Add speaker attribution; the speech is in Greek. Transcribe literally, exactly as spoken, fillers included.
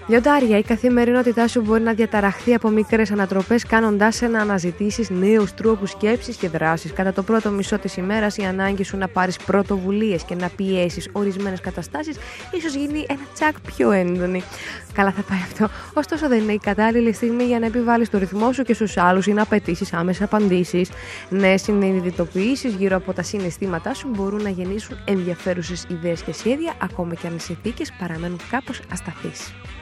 Speaker 1: Λιοντάρια, η καθημερινότητά σου μπορεί να διαταραχθεί από μικρές ανατροπές, κάνοντάς σε να αναζητήσεις νέους τρόπους σκέψης και δράσης. Κατά το πρώτο μισό της ημέρας, η ανάγκη σου να πάρεις πρωτοβουλίες και να πιέσεις ορισμένες καταστάσεις ίσως γίνει ένα τσακ πιο έντονη. Καλά θα πάει αυτό. Ωστόσο, δεν είναι η κατάλληλη στιγμή για να επιβάλλεις το ρυθμό σου και στους άλλους ή να απαιτήσεις άμεσες απαντήσεις. Νέες συνειδητοποιήσεις γύρω από τα συναισθήματά σου μπορούν να γεννήσουν ενδιαφέρουσες ιδέες και σχέδια, ακόμα και αν οι συνθήκες παραμένουν κάπως ασταθείς.